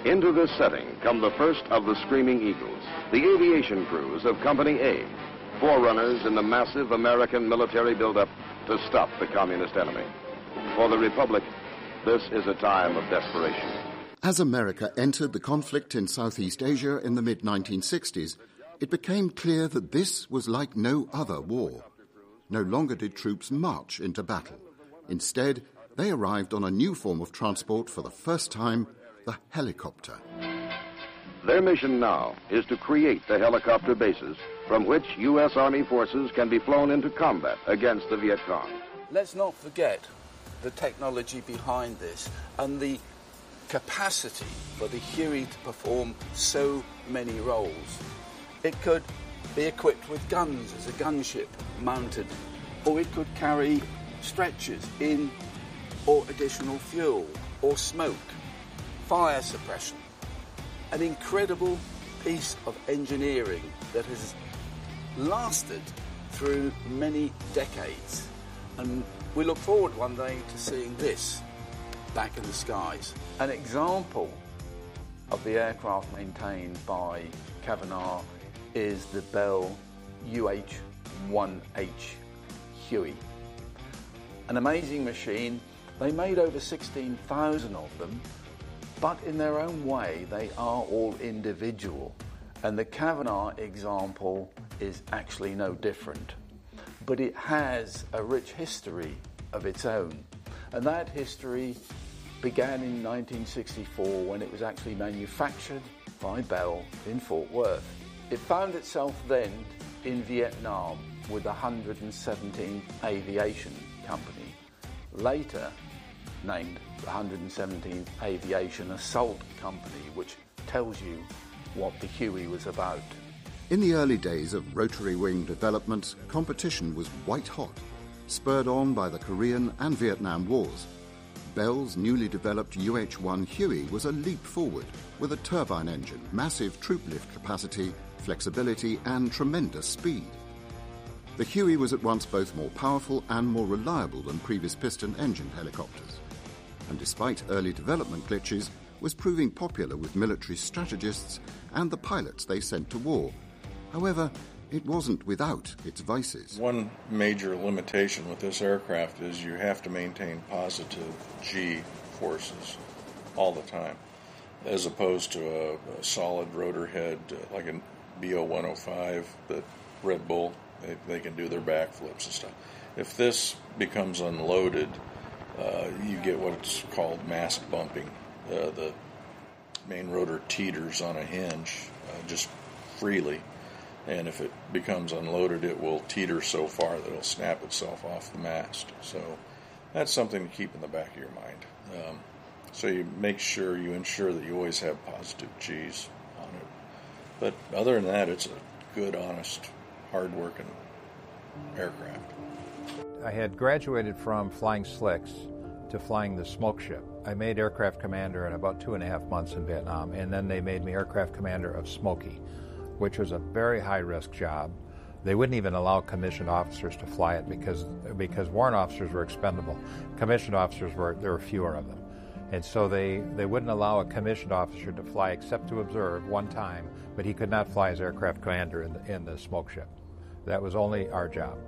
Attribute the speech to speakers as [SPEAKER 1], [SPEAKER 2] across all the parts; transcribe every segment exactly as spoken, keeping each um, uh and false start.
[SPEAKER 1] Into this setting come the first of the Screaming Eagles, the aviation crews of Company A, forerunners in the massive American military buildup to stop the communist enemy. For the Republic, this is a time of desperation.
[SPEAKER 2] As America entered the conflict in Southeast Asia in the mid nineteen sixties, it became clear that this was like no other war. No longer did troops march into battle. Instead, they arrived on a new form of transport for the first time, the helicopter.
[SPEAKER 1] Their mission now is to create the helicopter bases from which U S Army forces can be flown into combat against the Viet Cong.
[SPEAKER 3] Let's not forget the technology behind this and the capacity for the Huey to perform so many roles. It could be equipped with guns as a gunship mounted, or it could carry stretchers in or additional fuel or smoke, fire suppression. An incredible piece of engineering that has lasted through many decades. And we look forward one day to seeing this back in the skies. An example of the aircraft maintained by Cavanagh is the Bell U H one H Huey. An amazing machine. They made over sixteen thousand of them, but in their own way, they are all individual. And the Cavanagh example is actually no different. But it has a rich history of its own. And that history began in nineteen sixty-four when it was actually manufactured by Bell in Fort Worth. It found itself then in Vietnam with the one hundred seventeenth Aviation Company, later named the one hundred seventeenth Aviation Assault Company, which tells you what the Huey was about.
[SPEAKER 2] In the early days of rotary wing development, competition was white hot, spurred on by the Korean and Vietnam Wars. Bell's newly developed U H one Huey was a leap forward with a turbine engine, massive troop lift capacity, flexibility and tremendous speed. The Huey was at once both more powerful and more reliable than previous piston-engine helicopters, and despite early development glitches, was proving popular with military strategists and the pilots they sent to war. However, it wasn't without its vices.
[SPEAKER 4] One major limitation with this aircraft is you have to maintain positive G forces all the time, as opposed to a, a solid rotor head uh, like a B O one oh five that Red Bull, they, they can do their backflips and stuff. If this becomes unloaded, uh, you get what's called mass bumping. Uh, the main rotor teeters on a hinge uh, just freely. And if it becomes unloaded, it will teeter so far that it'll snap itself off the mast. So that's something to keep in the back of your mind. Um, so you make sure, you ensure that you always have positive G's on it. But other than that, it's a good, honest, hard-working aircraft.
[SPEAKER 5] I had graduated from flying slicks to flying the smoke ship. I made aircraft commander in about two and a half months in Vietnam, and then they made me aircraft commander of Smoky, which was a very high-risk job. They wouldn't even allow commissioned officers to fly it because because warrant officers were expendable. Commissioned officers were, there were fewer of them. And so they, they wouldn't allow a commissioned officer to fly except to observe one time, but he could not fly as aircraft commander in the, in the smoke ship. That was only our job.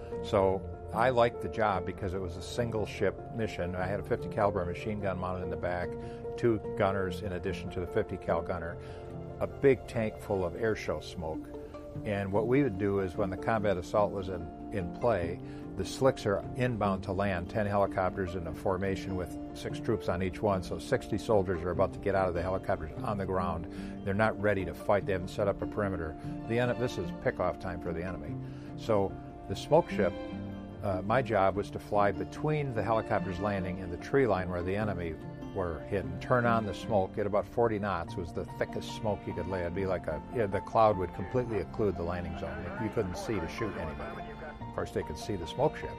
[SPEAKER 5] So I liked the job because it was a single ship mission. I had a fifty caliber machine gun mounted in the back, two gunners in addition to the fifty cal gunner, a big tank full of air show smoke. And what we would do is when the combat assault was in, in play, the slicks are inbound to land, ten helicopters in a formation with six troops on each one, so sixty soldiers are about to get out of the helicopters on the ground. They're not ready to fight. They haven't set up a perimeter. The en- This is pick-off time for the enemy. So the smoke ship, uh, my job was to fly between the helicopters landing and the tree line where the enemy were hidden, turn on the smoke at about forty knots was the thickest smoke you could lay. It'd be like a, yeah, the cloud would completely occlude the landing zone. You couldn't see to shoot anybody. Of course, they could see the smoke ship.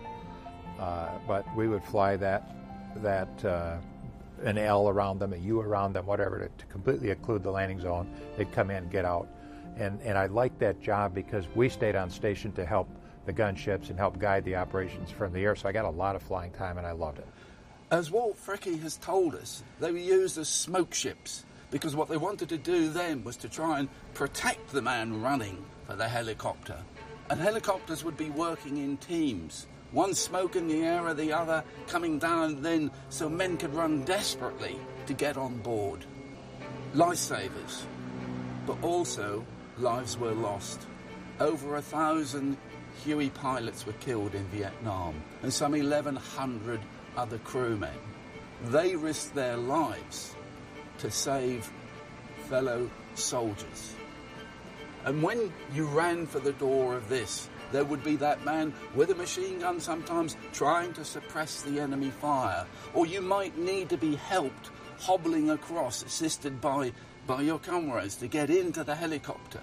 [SPEAKER 5] Uh, but we would fly that, that uh, an L around them, a U around them, whatever, to, to completely occlude the landing zone. They'd come in, get out. And, and I liked that job because we stayed on station to help the gunships and help guide the operations from the air. So I got a lot of flying time, and I loved it.
[SPEAKER 3] As Walt Fricke has told us, they were used as smoke ships because what they wanted to do then was to try and protect the man running for the helicopter. And helicopters would be working in teams, one smoke in the air or the other coming down then, so men could run desperately to get on board. Lifesavers, but also lives were lost. Over a thousand Huey pilots were killed in Vietnam, and some eleven hundred other crewmen. They risked their lives to save fellow soldiers. And when you ran for the door of this, there would be that man with a machine gun sometimes trying to suppress the enemy fire. Or you might need to be helped, hobbling across, assisted by, by your comrades to get into the helicopter.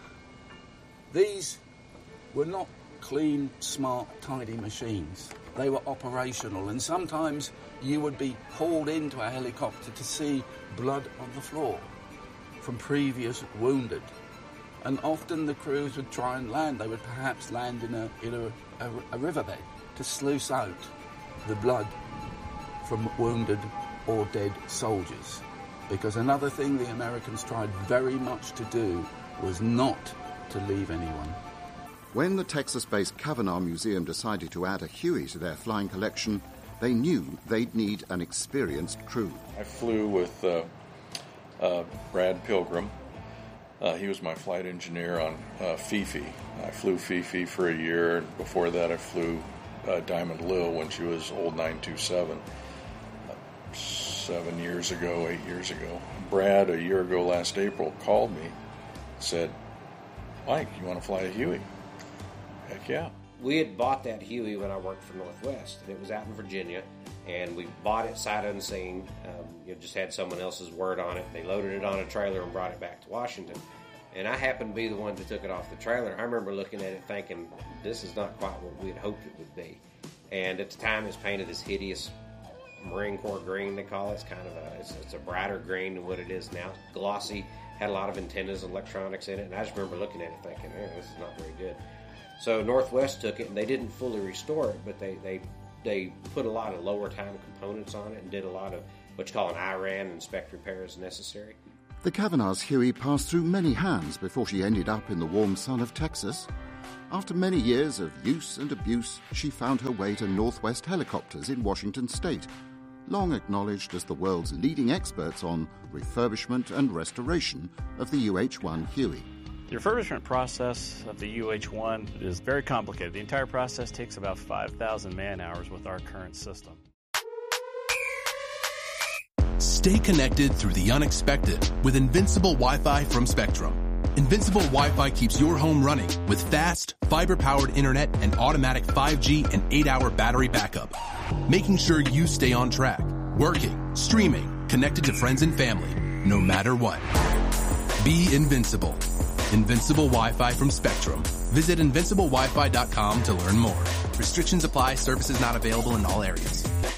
[SPEAKER 3] These were not clean, smart, tidy machines. They were operational, and sometimes you would be hauled into a helicopter to see blood on the floor from previous wounded. And often the crews would try and land. They would perhaps land in a, in a, a, a riverbed to sluice out the blood from wounded or dead soldiers. Because another thing the Americans tried very much to do was not to leave anyone.
[SPEAKER 2] When the Texas-based Cavanaugh Museum decided to add a Huey to their flying collection, they knew they'd need an experienced crew.
[SPEAKER 4] I flew with uh, uh, Brad Pilgrim. Uh, he was my flight engineer on uh, Fifi. I flew Fifi for a year, and before that I flew uh, Diamond Lil when she was old nine two seven. Uh, seven years ago, eight years ago. Brad, a year ago last April, called me, said, "Mike, you want to fly a Huey?" Heck yeah.
[SPEAKER 6] We had bought that Huey when I worked for Northwest, and it was out in Virginia, and we bought it sight unseen. Um, you know, just had someone else's word on it. They loaded it on a trailer and brought it back to Washington. And I happened to be the one that took it off the trailer. I remember looking at it thinking, this is not quite what we had hoped it would be. And at the time, it was painted this hideous Marine Corps green, they call it. It's kind of a, it's, it's a brighter green than what it is now. Glossy, had a lot of antennas and electronics in it. And I just remember looking at it thinking, man, this is not very good. So Northwest took it, and they didn't fully restore it, but they, they they put a lot of lower time components on it and did a lot of what you call an I RAN and spec repairs necessary.
[SPEAKER 2] The Cavanaugh's Huey passed through many hands before she ended up in the warm sun of Texas. After many years of use and abuse, she found her way to Northwest Helicopters in Washington State, long acknowledged as the world's leading experts on refurbishment and restoration of the U H one Huey.
[SPEAKER 7] The refurbishment process of the U H one is very complicated. The entire process takes about five thousand man-hours with our current system.
[SPEAKER 8] Stay connected through the unexpected with Invincible Wi-Fi from Spectrum. Invincible Wi-Fi keeps your home running with fast, fiber-powered internet and automatic five G and eight hour battery backup, making sure you stay on track, working, streaming, connected to friends and family, no matter what. Be invincible. Invincible Wi-Fi from Spectrum. Visit invincible wi fi dot com to learn more. Restrictions apply. Services not available in all areas.